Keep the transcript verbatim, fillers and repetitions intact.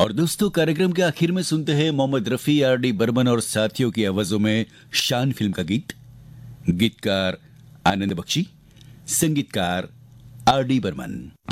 और दोस्तों, कार्यक्रम के आखिर में सुनते हैं मोहम्मद रफी, आर डी बर्मन और साथियों की आवाजों में शान फिल्म का गीत। गीतकार आनंद बख्शी, संगीतकार आर डी बर्मन।